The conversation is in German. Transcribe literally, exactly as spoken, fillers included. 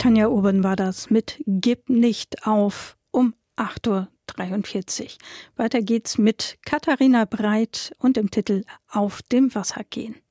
Tanja Urban war das mit Gib nicht auf um acht Uhr dreiundvierzig. Weiter geht's mit Katharina Breit und dem Titel Auf dem Wasser gehen.